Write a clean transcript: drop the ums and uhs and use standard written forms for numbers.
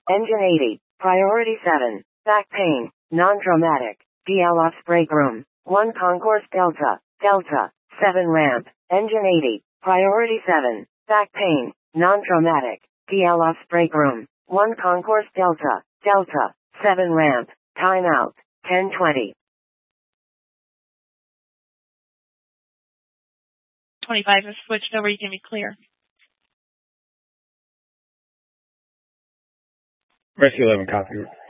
Engine 80. Priority 7. Back pain. Non-dramatic. DL off brake room. 1 concourse Delta. Delta. 7 ramp. Engine 80. Priority 7. Back pain. Non-dramatic. DL off brake room. 1 concourse Delta. Delta. 7 ramp. Timeout. 10:20. 25 has switched over. You can be clear. Rescue 11, copy.